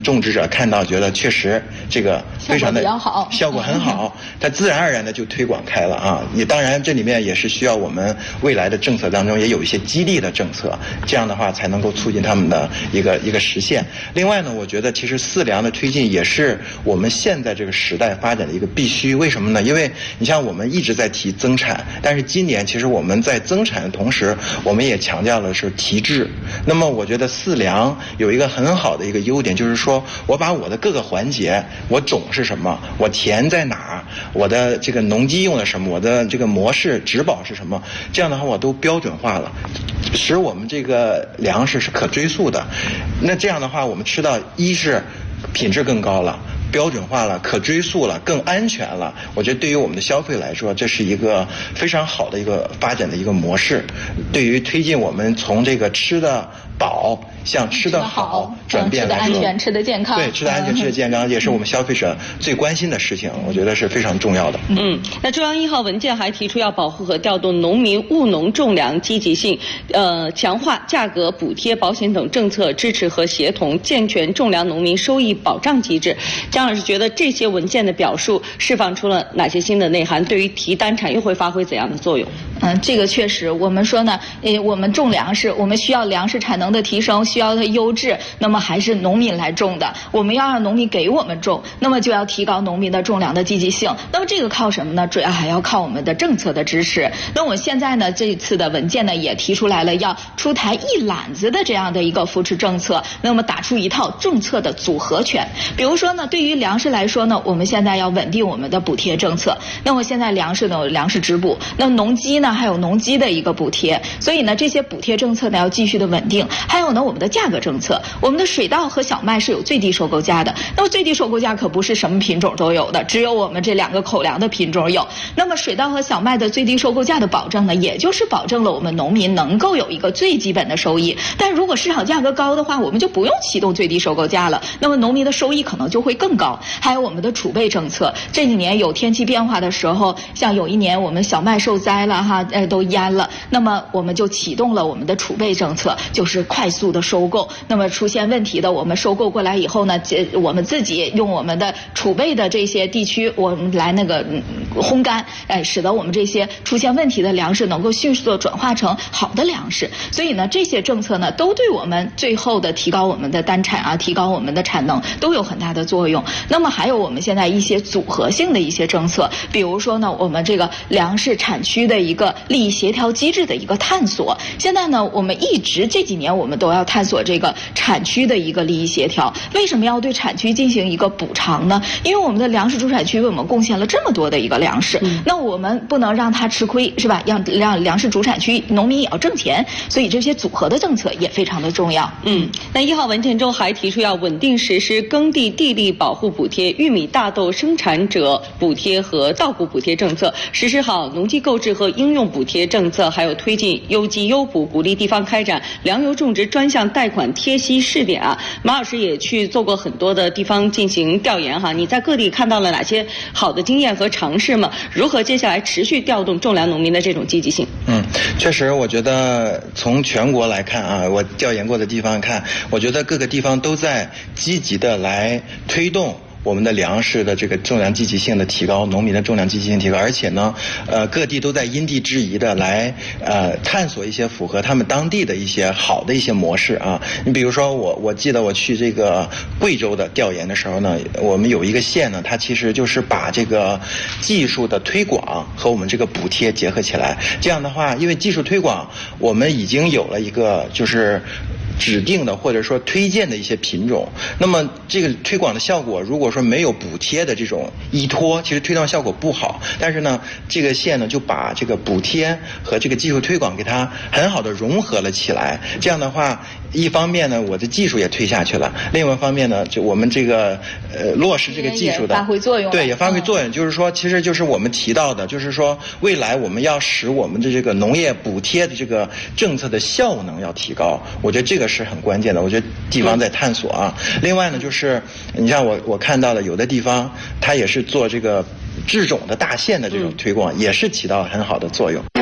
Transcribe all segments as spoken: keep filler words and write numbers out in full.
种植者看到觉得确实这个非常的效果比较好， 效果很好，它自然而然的就推广开了啊。也当然这里面也是需要我们未来的政策当中也有一些激励的政策，这样的话才能够促进他们的一个一个实现。另外呢，我觉得其实饲粮的推进也是我们现在这个时代发展的一个必须。为什么呢？因为你像我们一直在提增产，但是今年其实我们在增产的同时，我们也强调了是提质。那么我觉得饲粮有一个很好的一个优点，就是说我把我的各个环节，我种是什么，我田在哪儿，我的这个农机用的什么，我的这个模式植保是什么，这样的话我都标准化了，使我们这个粮食是可追溯的。那这样的话我们吃到一是品质更高了，标准化了，可追溯了，更安全了。我觉得对于我们的消费来说，这是一个非常好的一个发展的一个模式，对于推进我们从这个吃的饱向吃得好转变来说， 吃的安全，吃的健康， 对，吃的安全，吃的健康，也是我们消费者最关心的事情，我觉得是非常重要的。 嗯，那中央一号文件还提出要保护和调动农民务农种粮积极性，呃，强化价格补贴、保险等政策支持和协同，健全种粮农民收益保障机制。张老师觉得这些文件的表述释放出了哪些新的内涵？对于提单产又会发挥怎样的作用？ 嗯，这个确实，我们说呢，呃，我们种粮食，我们需要粮食产能的提升，需要它优质，那么还是农民来种的。我们要让农民给我们种，那么就要提高农民的种粮的积极性。那么这个靠什么呢？主要还要靠我们的政策的支持。那我现在呢，这一次的文件呢也提出来了，要出台一揽子的这样的一个扶持政策，那么打出一套政策的组合拳。比如说呢，对于粮食来说呢，我们现在要稳定我们的补贴政策。那么现在粮食呢有粮食直补，那农机呢还有农机的一个补贴，所以呢这些补贴政策呢要继续的稳定。还有呢我们的价格政策，我们的水稻和小麦是有最低收购价的，那么最低收购价可不是什么品种都有的，只有我们这两个口粮的品种有。那么水稻和小麦的最低收购价的保证呢，也就是保证了我们农民能够有一个最基本的收益。但如果市场价格高的话，我们就不用启动最低收购价了，那么农民的收益可能就会更高。还有我们的储备政策，这几年有天气变化的时候，像有一年我们小麦受灾了哈，呃都淹了，那么我们就启动了我们的储备政策，就是快速的收购。那么出现问题的，我们收购过来以后呢，我们自己用我们的储备的这些地区，我们来那个烘干，哎，使得我们这些出现问题的粮食能够迅速的转化成好的粮食。所以呢，这些政策呢，都对我们最后的提高我们的单产啊，提高我们的产能都有很大的作用。那么还有我们现在一些组合性的一些政策，比如说呢，我们这个粮食产区的一个利益协调机制的一个探索。现在呢，我们一直这几年我们都要探索这个产区的一个利益协调。为什么要对产区进行一个补偿呢？因为我们的粮食主产区为我们贡献了这么多的一个粮食，嗯、那我们不能让它吃亏，是吧？让让粮食主产区农民也要挣钱，所以这些组合的政策也非常的重要。 嗯，那一号文件中还提出要稳定实施耕地地力保护补贴、玉米大豆生产者补贴和稻谷补贴政策，实施好农机购置和应用补贴政策，还有推进优机优补，鼓励地方开展粮油种植专项贷款贴息试点啊。马老师也去做过很多的地方进行调研哈，你在各地看到了哪些好的经验和尝试吗？如何接下来持续调动种粮农民的这种积极性？ 嗯，确实，我觉得从全国来看啊，我调研过的地方看，我觉得各个地方都在积极的来推动我们的粮食的这个种粮积极性的提高，农民的种粮积极性提高，而且呢，呃，各地都在因地制宜的来呃探索一些符合他们当地的一些好的一些模式啊。你比如说我我记得我去这个贵州的调研的时候呢，我们有一个县呢，它其实就是把这个技术的推广和我们这个补贴结合起来。这样的话，因为技术推广我们已经有了一个就是指定的或者说推荐的一些品种，那么这个推广的效果如果说没有补贴的这种依托，其实推广效果不好。但是呢，这个县呢就把这个补贴和这个技术推广给它很好的融合了起来。这样的话，一方面呢我的技术也推下去了，另外一方面呢就我们这个呃落实这个技术的发挥作用， 对，也发挥作用。嗯、就是说其实就是我们提到的，就是说未来我们要使我们的这个农业补贴的这个政策的效能要提高，我觉得这个是很关键的。我觉得地方在探索啊。嗯、另外呢，就是你像我我看到的有的地方它也是做这个制种的大县的这种推广，嗯、也是起到很好的作用。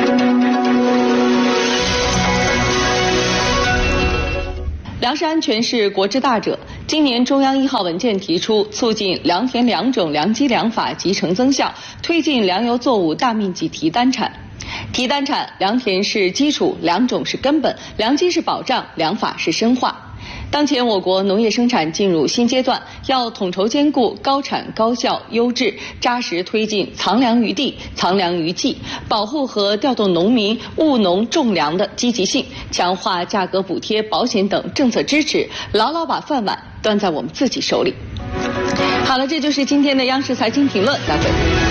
粮食安全是国之大者， 今年中央一号文件提出，促进良田良种良机良法集成增效，推进粮油作物大面积提单产。提单产，良田是基础，良种是根本，良机是保障，良法是深化。当前我国农业生产进入新阶段，要统筹兼顾高产、高效、优质，扎实推进藏粮于地、藏粮于技，保护和调动农民务农种粮的积极性，强化价格补贴、保险等政策支持，牢牢把饭碗端在我们自己手里。好了，这就是今天的央视财经评论，再会。